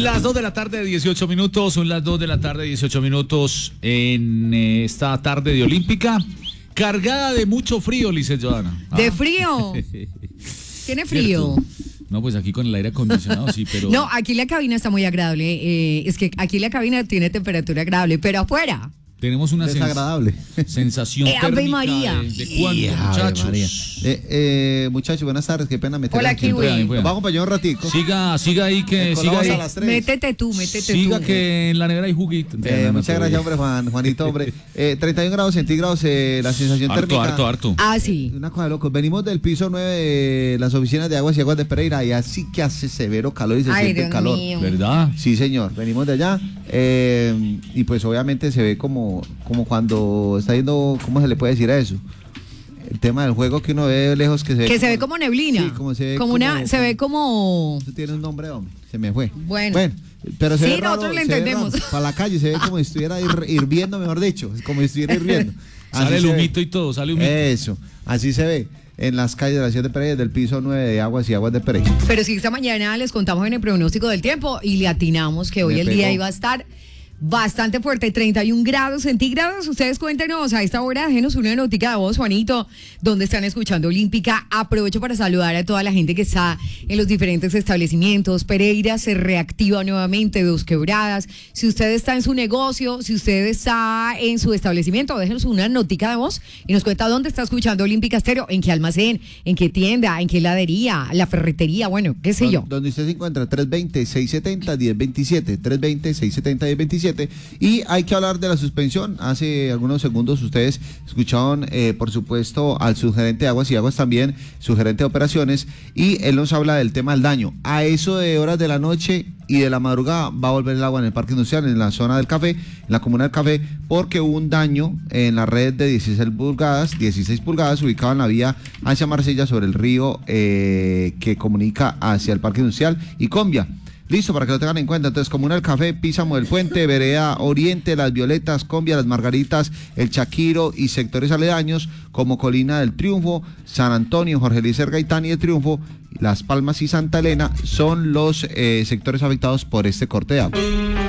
las 2 de la tarde, 18 minutos. Son las 2 de la tarde, 18 minutos en esta tarde de Olímpica. Cargada de mucho frío, Lizeth Johanna. ¿De frío? ¿Tiene frío? ¿Cierto? No, pues aquí con el aire acondicionado sí, pero... No, aquí la cabina está muy agradable. Es que aquí la cabina tiene temperatura agradable, pero afuera... Tenemos una desagradable sensación térmica Ave María. de cuánto, muchachos. Muchachos, buenas tardes, qué pena meterme. Hola, aquí. Kiwi. Vamos para allá un ratico. Siga ahí que siga ahí. Métete tú. Siga que en la nevera hay juguito. Muchas gracias, hombre, Juanito, hombre. 31 grados centígrados, la sensación térmica. Harto. Ah, sí. Una cosa de locos. Venimos del piso 9 de las oficinas de Aguas y Aguas de Pereira y así que hace severo calor y se siente el calor. Mío. ¿Verdad? Sí, señor. Venimos de allá y pues obviamente se ve como cuando está yendo, ¿cómo se le puede decir a eso? El tema del juego que uno ve lejos que se ve como neblina. Sí, como se ve se ve como... Eso tiene un nombre, hombre. Se me fue. Bueno, pero se sí, ve raro, nosotros lo entendemos. Para la calle se ve como si estuviera hirviendo, mejor dicho, como si estuviera hirviendo. Sale el humito y todo, sale humito. Eso, así se ve en las calles de la ciudad de Pereira, del piso 9 de Aguas y Aguas de Pereira. Pero sí, esta mañana les contamos en el pronóstico del tiempo y le atinamos que hoy el día iba a estar bastante fuerte, 31 grados centígrados. Ustedes cuéntenos a esta hora, déjenos una notica de voz, Juanito, donde están escuchando Olímpica. Aprovecho para saludar a toda la gente que está en los diferentes establecimientos. Pereira se reactiva nuevamente, Dos Quebradas. Si usted está en su negocio, si usted está en su establecimiento, déjenos una notica de voz y nos cuenta dónde está escuchando Olímpica Estéreo, en qué almacén, en qué tienda, en qué heladería, la ferretería, bueno, qué sé yo. Donde usted se encuentra, 320-670-1027, 320-670-1027. Y hay que hablar de la suspensión. Hace algunos segundos ustedes escucharon, por supuesto, al subgerente de Aguas y Aguas también, subgerente de operaciones, y él nos habla del tema del daño. A eso de horas de la noche y de la madrugada va a volver el agua en el parque industrial, en la zona del café, en la comuna del café, porque hubo un daño en la red de 16 pulgadas ubicada en la vía hacia Marsella sobre el río que comunica hacia el parque industrial y Combia. Listo, para que lo tengan en cuenta. Entonces, Comuna del Café, Písamo del Puente, Vereda Oriente, Las Violetas, Combia, Las Margaritas, El Chaquiro y sectores aledaños como Colina del Triunfo, San Antonio, Jorge Eliezer Gaitán y El Triunfo, Las Palmas y Santa Elena son los sectores afectados por este corte de agua.